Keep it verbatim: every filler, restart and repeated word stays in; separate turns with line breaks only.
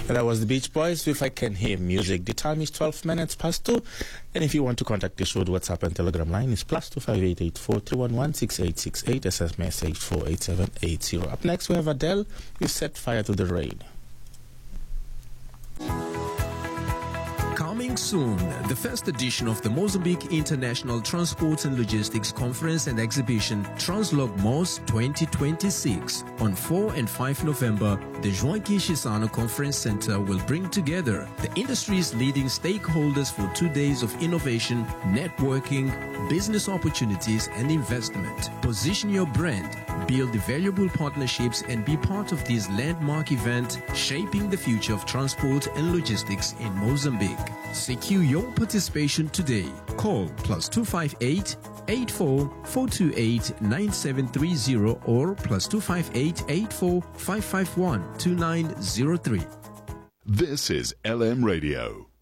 That was the Beach Boys with I Can Hear Music. The time is twelve minutes past two. And if you want to contact the show, the WhatsApp and Telegram line is plus two five eight eight four three one one six eight six eight. S M S eight four eight seven eight zero. Up next, we have Adele. You Set Fire to the Rain.
Coming soon, the first edition of the Mozambique International Transport and Logistics Conference and Exhibition, Translogmos twenty twenty-six. On four and five November, the Joaquim Chissano Conference Center will bring together the industry's leading stakeholders for two days of innovation, networking, business opportunities, and investment. Position your brand, build valuable partnerships, and be part of this landmark event shaping the future of transport and logistics in Mozambique. Secure your participation today. Call plus two five eight eight four four two eight nine seven three zero or plus two five eight eight four five five one two nine zero three.
This is L M Radio.